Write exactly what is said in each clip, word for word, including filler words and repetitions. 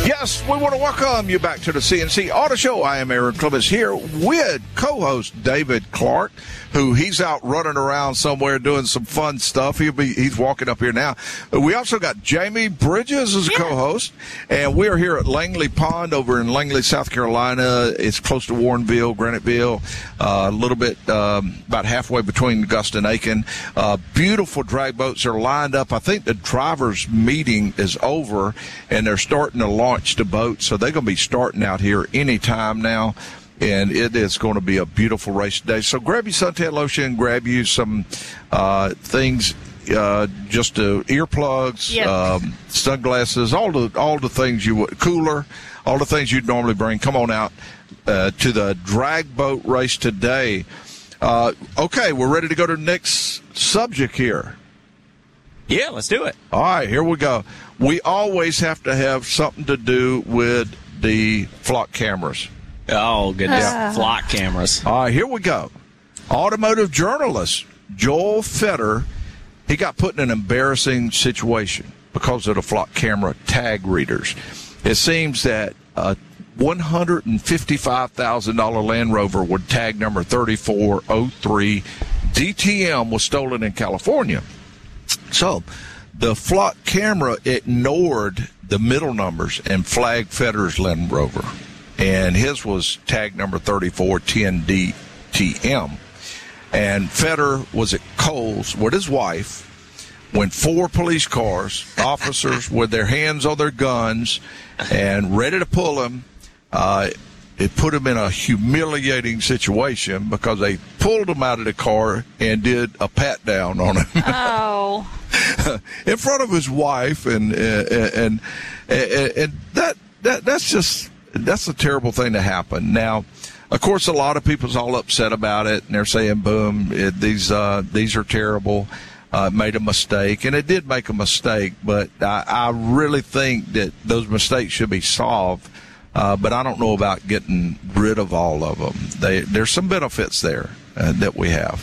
Yes, we want to welcome you back to the C N C Auto Show. I am Aaron Clemens here with co-host David Clark, who he's out running around somewhere doing some fun stuff. He'll be he's walking up here now. We also got Jamie Bridges as a yeah. co-host, and we are here at Langley Pond over in Langley, South Carolina. It's close to Warrenville, Graniteville, uh, a little bit um, about halfway between Augusta and Aiken. Uh, beautiful drag boats are lined up. I think the drivers' meeting is over, and they're starting to launch the boat, so they're going to be starting out here anytime now, and it is going to be a beautiful race today. So grab your suntan lotion, grab you some uh, things, uh, just uh, earplugs, yep. um, sunglasses, all the all the things you would, cooler, all the things you'd normally bring. Come on out uh, to the drag boat race today. Uh, okay, we're ready to go to the next subject here. Yeah, let's do it. All right, here we go. We always have to have something to do with the flock cameras. Oh, goodness. Uh. Flock cameras. All right, here we go. Automotive journalist Joel Fetter, he got put in an embarrassing situation because of the flock camera tag readers. It seems that a one hundred fifty-five thousand dollars Land Rover with tag number thirty-four oh three D T M was stolen in California. So the flock camera ignored the middle numbers and flagged Fetter's Land Rover, and his was tag number thirty-four ten D T M. And Fetter was at Kohl's with his wife when four police cars, officers with their hands on their guns and ready to pull him, uh, it put him in a humiliating situation because they pulled him out of the car and did a pat down on him. Oh. In front of his wife, and and and, and that, that that's just that's a terrible thing to happen. Now, of course, a lot of people's all upset about it, and they're saying, "Boom, it, these uh, these are terrible. Uh, made a mistake," and it did make a mistake. But I, I really think that those mistakes should be solved. Uh, but I don't know about getting rid of all of them. They, there's some benefits there uh, that we have.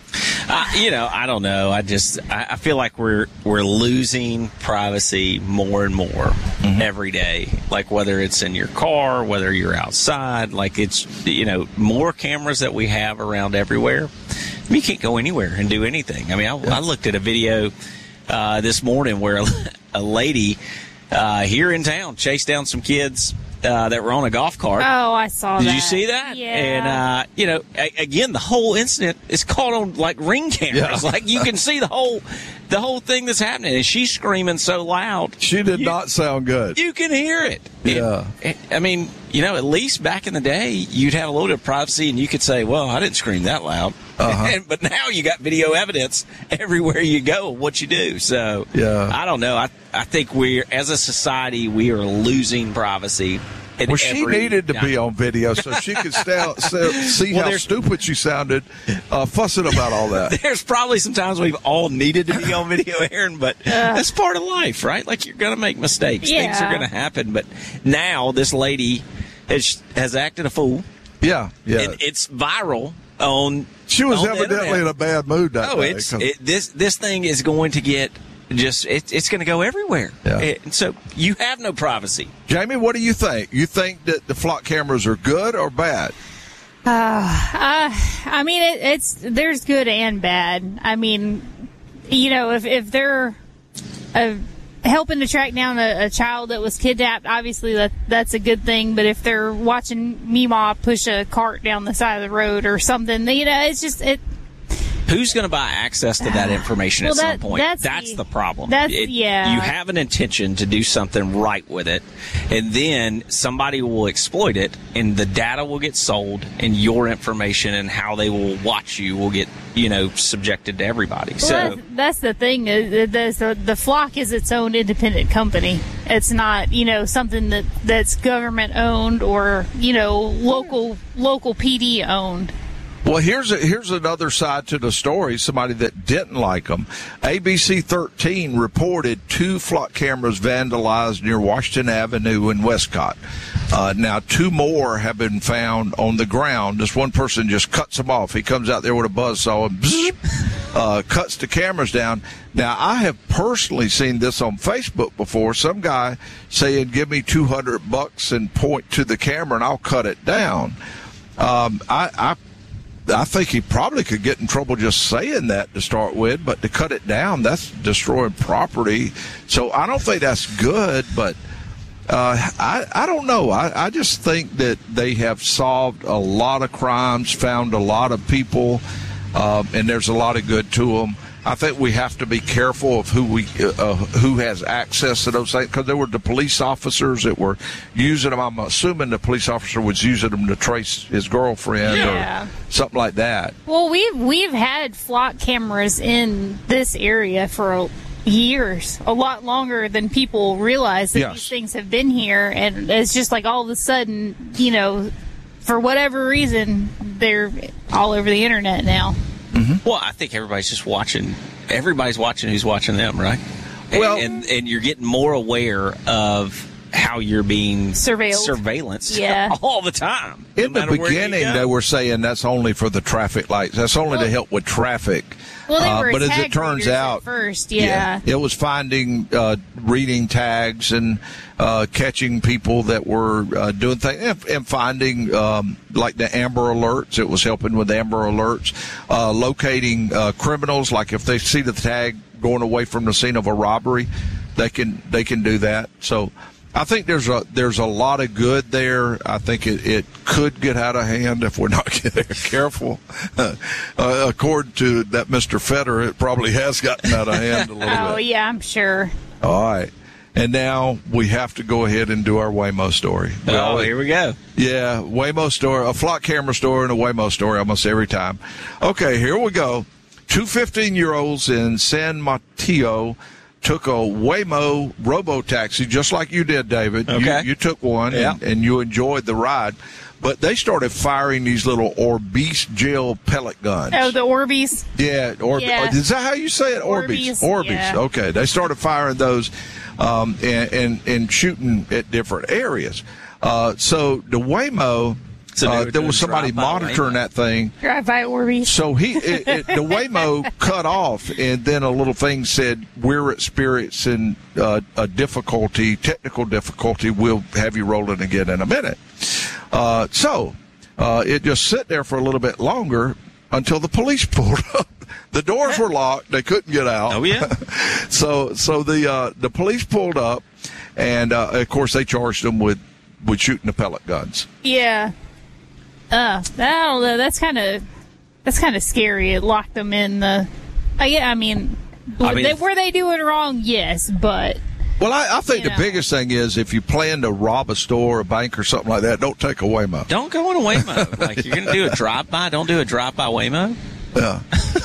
Uh, you know, I don't know. I just I, I feel like we're we're losing privacy more and more mm-hmm. every day. Like whether it's in your car, whether you're outside, like it's, you know, more cameras that we have around everywhere. You can't go anywhere and do anything. I mean, I, yeah. I looked at a video uh, this morning where a, a lady uh, here in town chased down some kids Uh, that were on a golf cart. Oh, I saw Did that. Did you see that? Yeah. And, uh, you know, a- again, the whole incident is caught on, like, Ring cameras. Yeah. Like, you can see the whole the whole thing that's happening. And she's screaming so loud. She did you, not sound good. You can hear it. Yeah. It, it. I mean, you know, at least back in the day, you'd have a little bit of privacy, and you could say, well, I didn't scream that loud. Uh-huh. And, but now you got video evidence everywhere you go of what you do. So, yeah. I don't know. I, I think we're, as a society, we are losing privacy. Well, she needed to be on video so she could stay, see well, how stupid she sounded uh, fussing about all that. There's probably some times we've all needed to be on video, Aaron, but uh, that's part of life, right? Like, you're going to make mistakes. Yeah. Things are going to happen. But now this lady has, has acted a fool. Yeah, yeah. And it's viral on She was on evidently in a bad mood that oh, day. it's it, this this thing is going to get just it, it's going to go everywhere. Yeah. It, so you have no privacy. Jamie, what do you think? You think that the flock cameras are good or bad? Uh, uh, I mean, it, it's there's good and bad. I mean, you know, if if they're uh, helping to track down a, a child that was kidnapped, obviously that that's a good thing. But if they're watching Meemaw push a cart down the side of the road or something, you know, it's just it. Who's going to buy access to that information well, at some that, point? That's, that's the, the problem. That's, it, yeah. You have an intention to do something right with it, and then somebody will exploit it, and the data will get sold, and your information and how they will watch you will get, you know, subjected to everybody. Well, so that's, that's the thing. The, the, the flock is its own independent company. It's not, you know, something that, that's government owned or, you know, local local P D owned. Well, here's a, here's another side to the story. Somebody that didn't like them. A B C thirteen reported two flock cameras vandalized near Washington Avenue in Westcott. Uh, now, two more have been found on the ground. This one person just cuts them off. He comes out there with a buzzsaw and bzzz, uh, cuts the cameras down. Now, I have personally seen this on Facebook before. Some guy saying, give me two hundred bucks and point to the camera and I'll cut it down. Um, I, I I think he probably could get in trouble just saying that to start with, but to cut it down, that's destroying property. So I don't think that's good, but uh, I, I don't know. I, I just think that they have solved a lot of crimes, found a lot of people, um, and there's a lot of good to them. I think we have to be careful of who we uh, who has access to those things, because there were the police officers that were using them. I'm assuming the police officer was using them to trace his girlfriend Yeah. or something like that. Well, we've we've had flock cameras in this area for years, a lot longer than people realize that Yes. these things have been here, and it's just like all of a sudden, you know, for whatever reason, they're all over the internet now. Well, I think everybody's just watching. Everybody's watching who's watching them, right? And, Well- and, and you're getting more aware of how you're being Surveilled. surveillanced Yeah. all the time. no In the matter where you beginning, go. they were saying that's only for the traffic lights. That's only to Well- help with traffic. Well, they Uh, were but as tag it turns readers at out, first, yeah. it was finding, uh, reading tags and uh, catching people that were uh, doing things, and, and finding um, like the Amber Alerts. It was helping with Amber Alerts, uh, locating uh, criminals. Like if they see the tag going away from the scene of a robbery, they can they can do that. So I think there's a there's a lot of good there. I think it, it could get out of hand if we're not careful. Uh, uh, according to that Mister Fetter, it probably has gotten out of hand a little Oh, bit. yeah, I'm sure. All right. And now we have to go ahead and do our Waymo story. We Oh, always- here we go. yeah, Waymo story, a flock camera story and a Waymo story almost every time. Okay, here we go. Two fifteen-year-olds in San Mateo took a Waymo robo-taxi, just like you did, David. Okay. You, you took one, Yeah. and, and you enjoyed the ride. But they started firing these little Orbeez gel pellet guns. Oh, the Orbeez. Yeah, Orb- Yeah. is that how you say it? Orbeez. Orbeez, Orbeez. yeah. Okay, they started firing those um, and, and and shooting at different areas. Uh, so the Waymo, So they uh, were there doing was somebody drive-by monitoring Waymo. that thing. Drive by Orbeez. So he, it, it, the Waymo cut off, and then a little thing said, "We're experiencing uh, a difficulty, technical difficulty. We'll have you rolling again in a minute." Uh, so uh, it just sat there for a little bit longer until the police pulled up. The doors were locked; they couldn't get out. Oh, yeah? so, so the uh, the police pulled up, and uh, of course they charged them with with shooting the pellet guns. Yeah. Uh, I don't know. That's kind of that's kind of scary. It locked them in the. Uh, yeah, I mean, I were, mean- they, were they doing wrong? Yes, but Well, I, I think You the know. biggest thing is if you plan to rob a store, a bank, or something like that, don't take a Waymo. Don't go on a Waymo. Like, you're going to do a drive-by, don't do a drive-by Waymo. Yeah.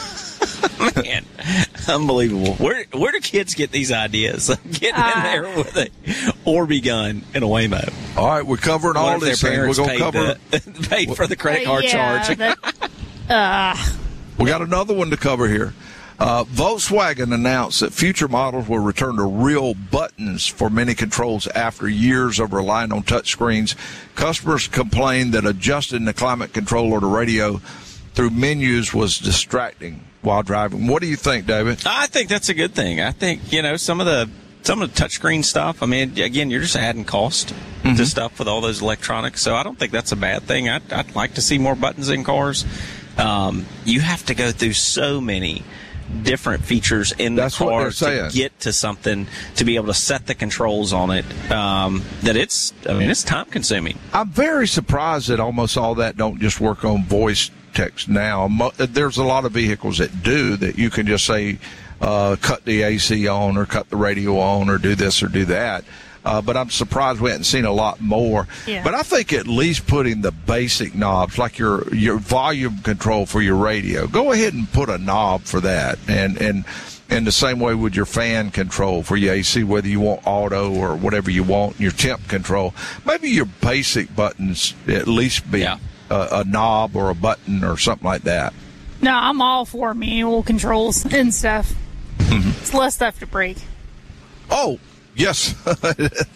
Man, unbelievable. Where where do kids get these ideas? Getting in Uh, there with a Orby gun and a Waymo. All right, we're covering all What if these their things. We're parents going to paid, cover. the, paid for the credit uh, card yeah, charge? that- uh, We got another one to cover here. Uh, Volkswagen announced that future models will return to real buttons for many controls after years of relying on touchscreens. Customers complained that adjusting the climate control or the radio through menus was distracting while driving. What do you think, David? I think that's a good thing. I think, you know, some of the some of the touchscreen stuff, I mean, again, you're just adding cost Mm-hmm. to stuff with all those electronics. So I don't think that's a bad thing. I'd, I'd like to see more buttons in cars. Um, you have to go through so many different features in That's the what car they're saying. to get to something, to be able to set the controls on it, um, that it's, I mean, it's time consuming. I'm very surprised that almost all that don't just work on voice text now. Mo- There's a lot of vehicles that do that. You can just say, uh, cut the A C on or cut the radio on or do this or do that. Uh, but I'm surprised we hadn't seen a lot more. Yeah. But I think at least putting the basic knobs, like your your volume control for your radio, go ahead and put a knob for that. And and and the same way with your fan control for your A C, whether you want auto or whatever you want, your temp control. Maybe your basic buttons at least be Yeah. a, a knob or a button or something like that. no, I'm all for manual controls and stuff. Mm-hmm. It's less stuff to break. Oh, yes.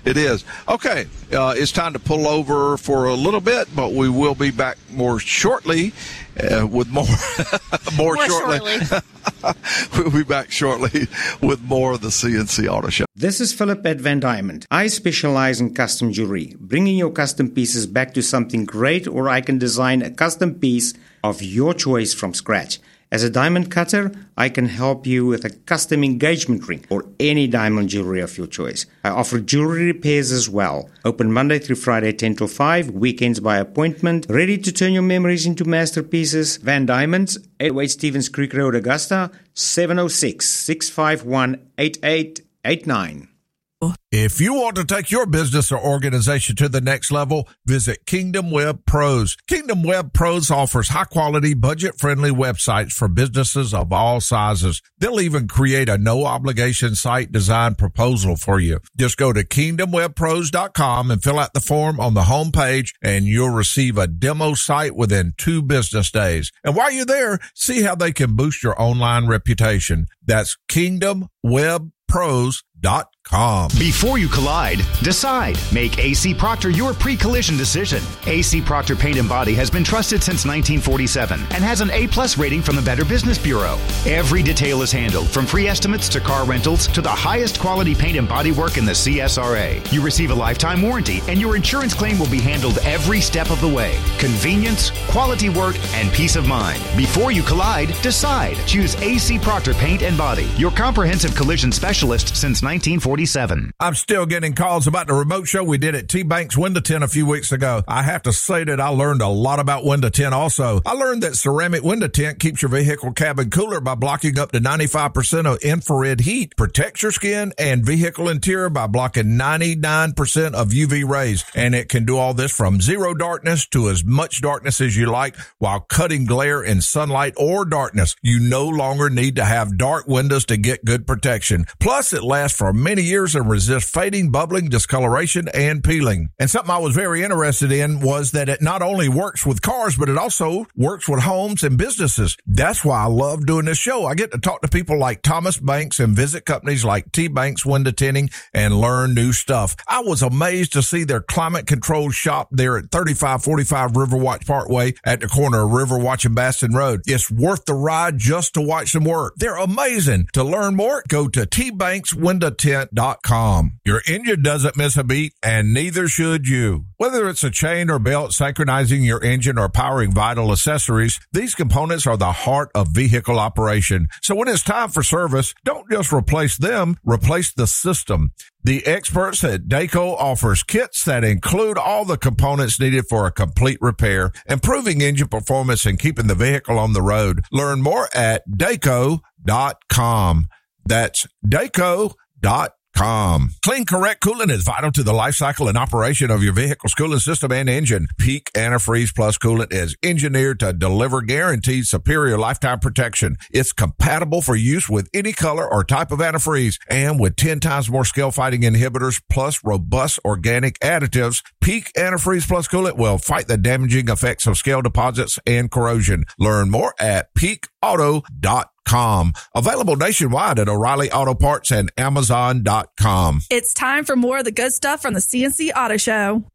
It is. Okay, uh, it's time to pull over for a little bit, but we will be back more shortly uh, with more, more, more shortly. shortly. We'll be back shortly with more of the C N C Auto Show. This is Philip at Van Diamond. I specialize in custom jewelry, bringing your custom pieces back to something great, or I can design a custom piece of your choice from scratch. As a diamond cutter, I can help you with a custom engagement ring or any diamond jewelry of your choice. I offer jewelry repairs as well. Open Monday through Friday, ten till five, weekends by appointment. Ready to turn your memories into masterpieces? Van Diamonds, eight oh eight Stevens Creek Road, Augusta, seven oh six, six five one, eight eight eight nine. If you want to take your business or organization to the next level, visit Kingdom Web Pros. Kingdom Web Pros offers high-quality, budget-friendly websites for businesses of all sizes. They'll even create a no-obligation site design proposal for you. Just go to kingdom web pros dot com and fill out the form on the home page, and you'll receive a demo site within two business days. And while you're there, see how they can boost your online reputation. That's kingdom web pros dot com. Before you collide, decide. Make A C Proctor your pre-collision decision. A C Proctor Paint and Body has been trusted since nineteen forty-seven and has an A-plus rating from the Better Business Bureau. Every detail is handled, from free estimates to car rentals to the highest quality paint and body work in the C S R A. You receive a lifetime warranty, and your insurance claim will be handled every step of the way. Convenience, quality work, and peace of mind. Before you collide, decide. Choose A C Proctor Paint and Body, your comprehensive collision specialist since nineteen forty-seven. I'm still getting calls about the remote show we did at T-Banks Window Tint a few weeks ago. I have to say that I learned a lot about window tint also. I learned that ceramic window tint keeps your vehicle cabin cooler by blocking up to ninety-five percent of infrared heat, protects your skin and vehicle interior by blocking ninety-nine percent of U V rays. And it can do all this from zero darkness to as much darkness as you like while cutting glare in sunlight or darkness. You no longer need to have dark windows to get good protection. Plus, it lasts for many years and resist fading, bubbling, discoloration, and peeling. And something I was very interested in was that it not only works with cars, but it also works with homes and businesses. That's why I love doing this show. I get to talk to people like Thomas Banks and visit companies like T-Banks Window Tinting and learn new stuff. I was amazed to see their climate-controlled shop there at thirty-five forty-five Riverwatch Parkway at the corner of Riverwatch and Baston Road. It's worth the ride just to watch them work. They're amazing. To learn more, go to T Banks Window Tint dot com. Your engine doesn't miss a beat, and neither should you. Whether it's a chain or belt synchronizing your engine or powering vital accessories, these components are the heart of vehicle operation. So when it's time for service, don't just replace them, replace the system. The experts at Dayco offers kits that include all the components needed for a complete repair, improving engine performance and keeping the vehicle on the road. Learn more at Dayco dot com. That's Dayco dot com. Clean, correct coolant is vital to the life cycle and operation of your vehicle's cooling system and engine. Peak Antifreeze Plus coolant is engineered to deliver guaranteed superior lifetime protection. It's compatible for use with any color or type of antifreeze, and with ten times more scale-fighting inhibitors plus robust organic additives, Peak Antifreeze Plus coolant will fight the damaging effects of scale deposits and corrosion. Learn more at peak auto dot com. Available nationwide at O'Reilly Auto Parts and Amazon dot com. It's time for more of the good stuff from the C N C Auto Show.